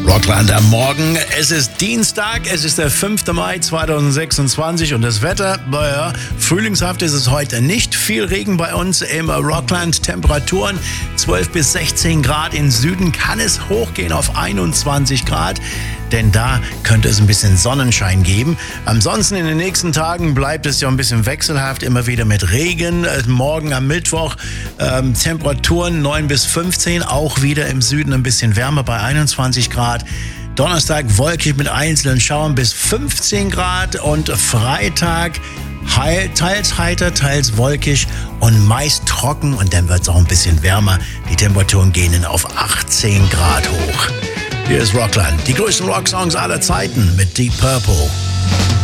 Rockland am Morgen. Es ist Dienstag, es ist der 5. Mai 2026 und das Wetter, naja, frühlingshaft ist es heute nicht. Viel Regen bei uns im Rockland, Temperaturen 12 bis 16 Grad. Im Süden kann es hochgehen auf 21 Grad, denn da könnte es ein bisschen Sonnenschein geben. Ansonsten in den nächsten Tagen bleibt es ja ein bisschen wechselhaft, immer wieder mit Regen. Morgen am Mittwoch Temperaturen 9 bis 15, auch wieder im Süden ein bisschen wärmer bei 21 Grad. Donnerstag wolkig mit einzelnen Schauern bis 15 Grad und Freitag teils heiter, teils wolkig und meist trocken und dann wird es auch ein bisschen wärmer. Die Temperaturen gehen dann auf 18 Grad hoch. Hier ist Rockland, die größten Rocksongs aller Zeiten mit Deep Purple.